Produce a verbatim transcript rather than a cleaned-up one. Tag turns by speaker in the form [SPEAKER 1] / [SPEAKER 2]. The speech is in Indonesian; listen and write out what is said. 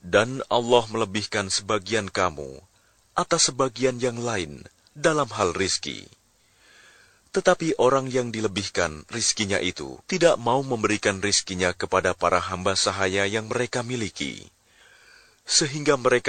[SPEAKER 1] Dan Allah melebihkan sebagian kamu atas sebagian yang lain dalam hal rizki. Tetapi orang yang dilebihkan rizkinya itu tidak mau memberikan rizkinya kepada para hamba sahaya yang mereka miliki, sehingga mereka